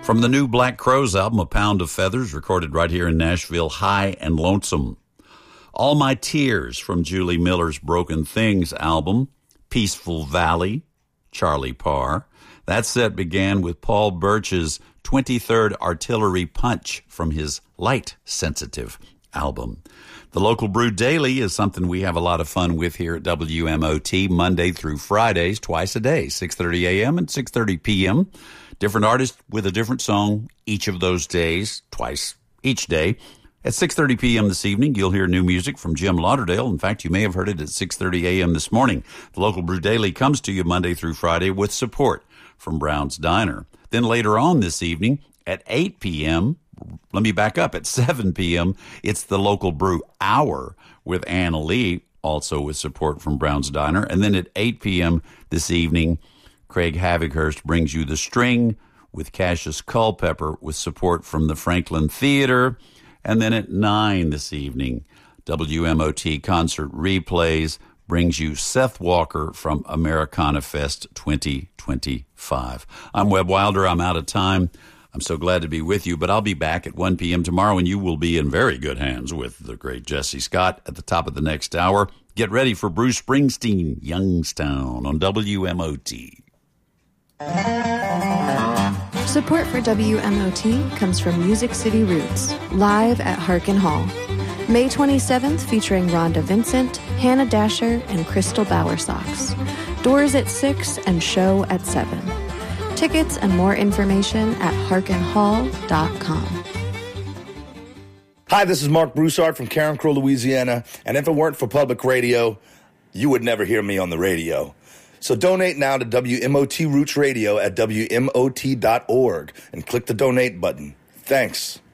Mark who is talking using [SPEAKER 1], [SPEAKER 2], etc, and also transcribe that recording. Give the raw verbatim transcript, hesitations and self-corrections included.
[SPEAKER 1] From the new Black Crowes album, A Pound of Feathers, recorded right here in Nashville, High and Lonesome. All My Tears from Julie Miller's Broken Things album, Peaceful Valley, Charlie Parr. That set began with Paul Birch's twenty-third Artillery Punch from his Light Sensitive album. The Local Brew Daily is something we have a lot of fun with here at W M O T, Monday through Fridays, twice a day, six thirty a.m. and six thirty p.m. Different artist with a different song each of those days, twice each day. At six thirty p.m. this evening, you'll hear new music from Jim Lauderdale. In fact, you may have heard it at six thirty a.m. this morning. The Local Brew Daily comes to you Monday through Friday with support from Brown's Diner. Then later on this evening at eight p.m., let me back up, at seven p.m., it's the Local Brew Hour with Anna Lee, also with support from Brown's Diner. And then at eight p.m. this evening, Craig Havighurst brings you The String with Cassius Culpepper with support from the Franklin Theater. And then at nine this evening, W M O T Concert Replays brings you Seth Walker from Americana Fest twenty twenty-five. I'm Webb Wilder. I'm out of time. I'm so glad to be with you, but I'll be back at one p.m. tomorrow, and you will be in very good hands with the great Jesse Scott at the top of the next hour. Get ready for Bruce Springsteen, Youngstown on W M O T.
[SPEAKER 2] Support for W M O T comes from Music City Roots, live at Harkin Hall. May twenty-seventh, featuring Rhonda Vincent, Hannah Dasher, and Crystal Bowersox. Doors at six and show at seven. Tickets and more information at harkin hall dot com.
[SPEAKER 3] Hi, this is Mark Broussard from Carencro, Louisiana, and if it weren't for public radio, you would never hear me on the radio. So donate now to W M O T Roots Radio at W M O T dot org and click the donate button. Thanks.